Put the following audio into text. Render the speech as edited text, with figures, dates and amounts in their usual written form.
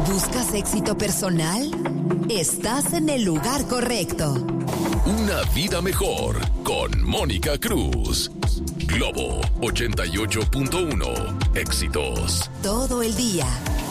¿Buscas éxito personal? Estás en el lugar correcto. Una vida mejor con Mónica Cruz. Globo 88.1. Éxitos. Todo el día.